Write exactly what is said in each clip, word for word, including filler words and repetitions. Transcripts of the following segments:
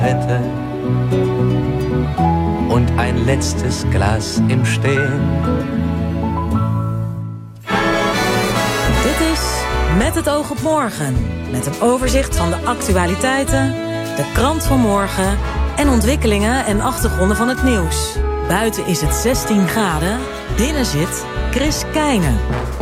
hätte und ein letztes Glas im Stehen. Dit is Met het oog op morgen. Met een overzicht van de actualiteiten, de krant van morgen en ontwikkelingen en achtergronden van het nieuws. Buiten is het zestien graden, binnen zit Chris Keijnen.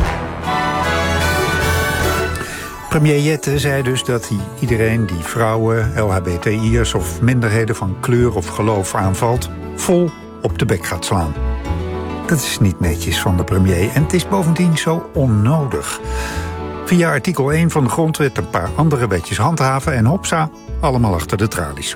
Premier Jette zei dus dat hij iedereen die vrouwen, L H B T I'ers of minderheden van kleur of geloof aanvalt, vol op de bek gaat slaan. Dat is niet netjes van de premier en het is bovendien zo onnodig. Via artikel één van de grondwet een paar andere wetjes handhaven en hopsa, allemaal achter de tralies.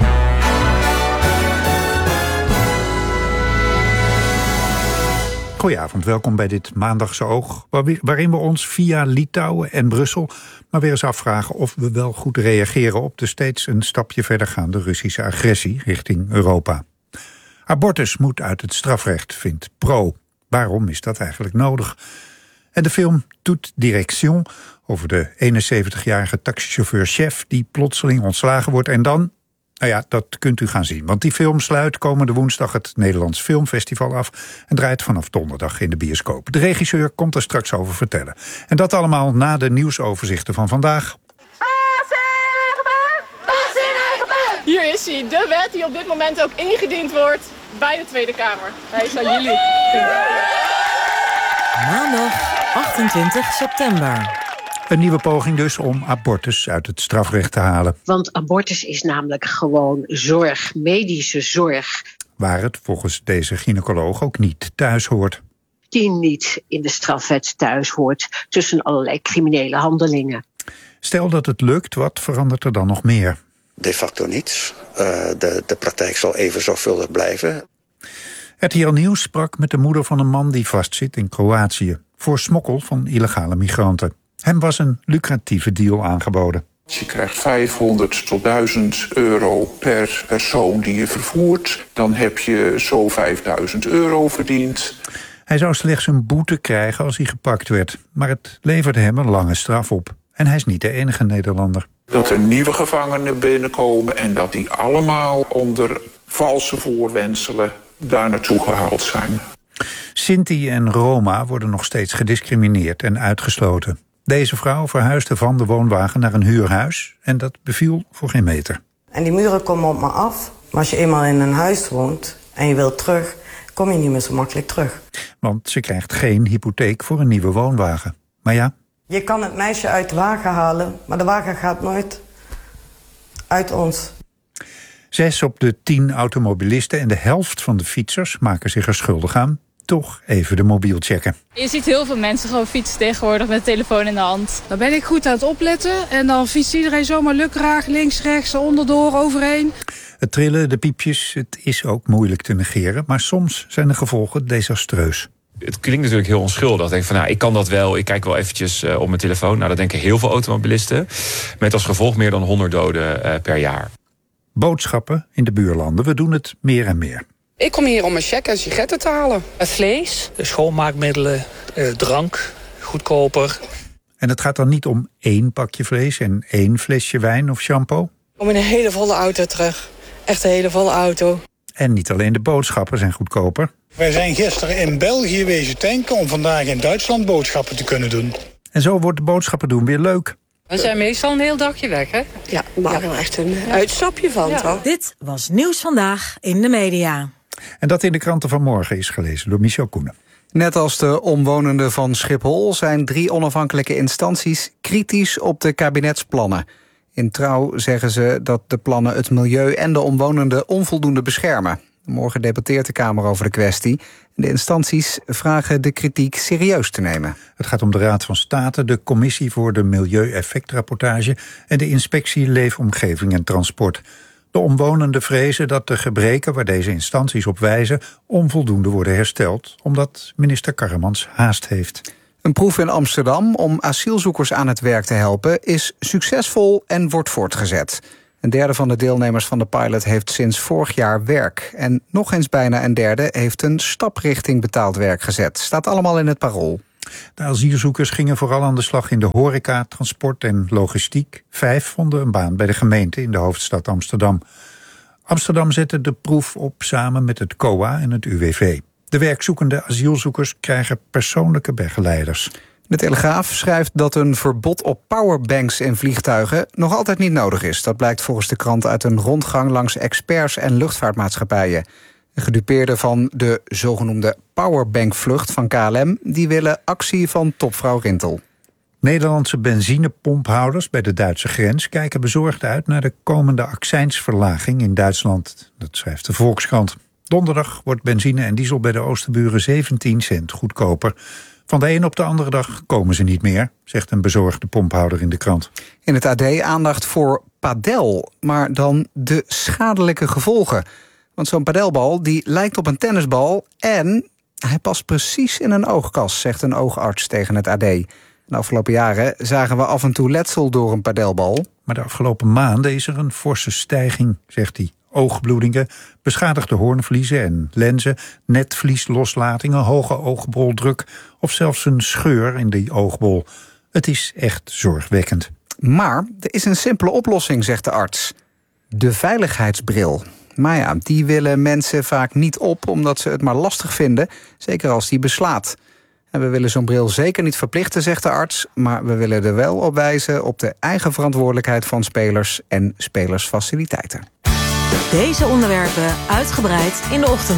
Goedenavond, welkom bij dit Maandagse Oog, waarin we ons via Litouwen en Brussel maar weer eens afvragen of we wel goed reageren op de steeds een stapje verder gaande Russische agressie richting Europa. Abortus moet uit het strafrecht, vindt Pro. Waarom is dat eigenlijk nodig? En de film Toute Direction over de eenenzeventigjarige taxichauffeur-chef die plotseling ontslagen wordt en dan... Nou ja, dat kunt u gaan zien, want die film sluit komende woensdag het Nederlands Filmfestival af en draait vanaf donderdag in de bioscoop. De regisseur komt er straks over vertellen. En dat allemaal na de nieuwsoverzichten van vandaag. Hier is hij, de wet die op dit moment ook ingediend wordt bij de Tweede Kamer. Hij is aan jullie. Maandag achtentwintig september. Een nieuwe poging dus om abortus uit het strafrecht te halen. Want abortus is namelijk gewoon zorg, medische zorg. Waar het volgens deze gynaecoloog ook niet thuis hoort. Die niet in de strafwet thuis hoort tussen allerlei criminele handelingen. Stel dat het lukt, wat verandert er dan nog meer? De facto niets. Uh, de, de praktijk zal even zorgvuldig blijven. R T L Nieuws sprak met de moeder van een man die vastzit in Kroatië voor smokkel van illegale migranten. Hem was een lucratieve deal aangeboden. Je krijgt vijfhonderd tot duizend euro per persoon die je vervoert. Dan heb je zo vijfduizend euro verdiend. Hij zou slechts een boete krijgen als hij gepakt werd. Maar het leverde hem een lange straf op. En hij is niet de enige Nederlander. Dat er nieuwe gevangenen binnenkomen en dat die allemaal onder valse voorwendselen daar naartoe gehaald zijn. Sinti en Roma worden nog steeds gediscrimineerd en uitgesloten. Deze vrouw verhuisde van de woonwagen naar een huurhuis en dat beviel voor geen meter. En die muren komen op me af, maar als je eenmaal in een huis woont en je wilt terug, kom je niet meer zo makkelijk terug. Want ze krijgt geen hypotheek voor een nieuwe woonwagen. Maar ja... Je kan het meisje uit de wagen halen, maar de wagen gaat nooit uit ons. Zes op de tien automobilisten en de helft van de fietsers maken zich er schuldig aan. Toch even de mobiel checken. Je ziet heel veel mensen gewoon fietsen tegenwoordig met de telefoon in de hand. Dan ben ik goed aan het opletten en dan fietst iedereen zomaar lukraak links, rechts, onderdoor, overheen. Het trillen, de piepjes, het is ook moeilijk te negeren, maar soms zijn de gevolgen desastreus. Het klinkt natuurlijk heel onschuldig. Ik denk van, nou, ik kan dat wel, ik kijk wel eventjes uh, op mijn telefoon. Nou, dat denken heel veel automobilisten. Met als gevolg meer dan honderd doden uh, per jaar. Boodschappen in de buurlanden, we doen het meer en meer. Ik kom hier om mijn cheque en sigaretten te halen. Het vlees, de schoonmaakmiddelen, eh, drank, goedkoper. En het gaat dan niet om één pakje vlees en één flesje wijn of shampoo? Om in een hele volle auto terug. Echt een hele volle auto. En niet alleen de boodschappen zijn goedkoper. Wij zijn gisteren in België wezen tanken om vandaag in Duitsland boodschappen te kunnen doen. En zo wordt de boodschappen doen weer leuk. We zijn meestal een heel dagje weg, hè? Ja, maar er echt een uitstapje van, ja. Toch? Dit was Nieuws Vandaag in de media. En dat in de kranten van morgen is gelezen door Michel Koenen. Net als de omwonenden van Schiphol zijn drie onafhankelijke instanties kritisch op de kabinetsplannen. In Trouw zeggen ze dat de plannen het milieu en de omwonenden onvoldoende beschermen. Morgen debatteert de Kamer over de kwestie. De instanties vragen de kritiek serieus te nemen. Het gaat om de Raad van State, de Commissie voor de Milieueffectrapportage en de Inspectie Leefomgeving en Transport. De omwonenden vrezen dat de gebreken waar deze instanties op wijzen onvoldoende worden hersteld, omdat minister Karremans haast heeft. Een proef in Amsterdam om asielzoekers aan het werk te helpen is succesvol en wordt voortgezet. Een derde van de deelnemers van de pilot heeft sinds vorig jaar werk. En nog eens bijna een derde heeft een stap richting betaald werk gezet. Staat allemaal in het Parool. De asielzoekers gingen vooral aan de slag in de horeca, transport en logistiek. Vijf vonden een baan bij de gemeente in de hoofdstad Amsterdam. Amsterdam zette de proef op samen met het C O A en het U W V. De werkzoekende asielzoekers krijgen persoonlijke begeleiders. De Telegraaf schrijft dat een verbod op powerbanks in vliegtuigen nog altijd niet nodig is. Dat blijkt volgens de krant uit een rondgang langs experts en luchtvaartmaatschappijen. De gedupeerden van de zogenoemde powerbankvlucht van K L M... die willen actie van topvrouw Rintel. Nederlandse benzinepomphouders bij de Duitse grens kijken bezorgd uit naar de komende accijnsverlaging in Duitsland. Dat schrijft de Volkskrant. Donderdag wordt benzine en diesel bij de Oosterburen zeventien cent goedkoper. Van de een op de andere dag komen ze niet meer, zegt een bezorgde pomphouder in de krant. In het A D aandacht voor padel, maar dan de schadelijke gevolgen. Want zo'n padelbal die lijkt op een tennisbal en hij past precies in een oogkas, zegt een oogarts tegen het A D. De afgelopen jaren zagen we af en toe letsel door een padelbal. Maar de afgelopen maanden is er een forse stijging, zegt hij. Oogbloedingen, beschadigde hoornvliezen en lenzen, netvlieslosslatingen, hoge oogboldruk of zelfs een scheur in die oogbol. Het is echt zorgwekkend. Maar er is een simpele oplossing, zegt de arts. De veiligheidsbril. Maar ja, die willen mensen vaak niet op omdat ze het maar lastig vinden, zeker als die beslaat. En we willen zo'n bril zeker niet verplichten, zegt de arts, maar we willen er wel op wijzen op de eigen verantwoordelijkheid van spelers en spelersfaciliteiten. Deze onderwerpen uitgebreid in de ochtend.